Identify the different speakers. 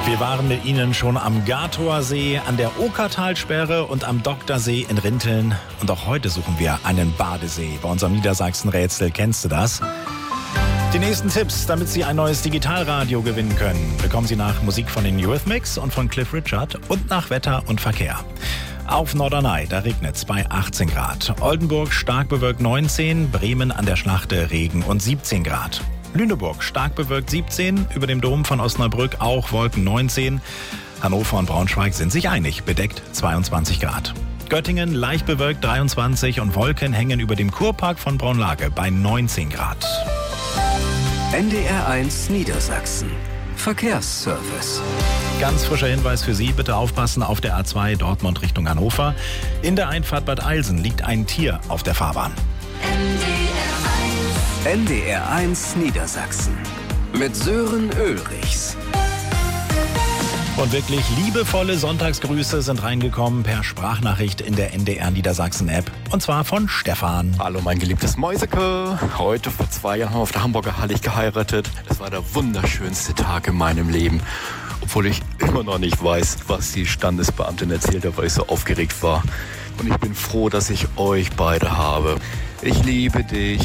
Speaker 1: Wir waren mit Ihnen schon am Gatower See, an der Okertalsperre und am Doktorsee in Rinteln. Und auch heute suchen wir einen Badesee. Bei unserem Niedersachsen-Rätsel kennst du das? Die nächsten Tipps, damit Sie ein neues Digitalradio gewinnen können, bekommen Sie nach Musik von den Eurythmics und von Cliff Richard und nach Wetter und Verkehr. Auf Norderney, da regnet es bei 18 Grad. Oldenburg stark bewölkt 19, Bremen an der Schlachte Regen und 17 Grad. Lüneburg stark bewölkt 17, über dem Dom von Osnabrück auch Wolken 19. Hannover und Braunschweig sind sich einig, bedeckt 22 Grad. Göttingen leicht bewölkt 23 und Wolken hängen über dem Kurpark von Braunlage bei 19 Grad.
Speaker 2: NDR1 Niedersachsen. Verkehrsservice.
Speaker 1: Ganz frischer Hinweis für Sie, bitte aufpassen auf der A2 Dortmund Richtung Hannover. In der Einfahrt Bad Eilsen liegt ein Tier auf der Fahrbahn.
Speaker 2: NDR1 Niedersachsen. Mit Sören Ulrichs.
Speaker 1: Und wirklich liebevolle Sonntagsgrüße sind reingekommen per Sprachnachricht in der NDR Niedersachsen App. Und zwar von Stefan.
Speaker 3: Hallo mein geliebtes Mäuseke. Heute vor 2 Jahren haben wir auf der Hamburger Hallig geheiratet. Das war der wunderschönste Tag in meinem Leben. Obwohl ich immer noch nicht weiß, was die Standesbeamtin erzählt hat, weil ich so aufgeregt war. Und ich bin froh, dass ich euch beide habe. Ich liebe dich.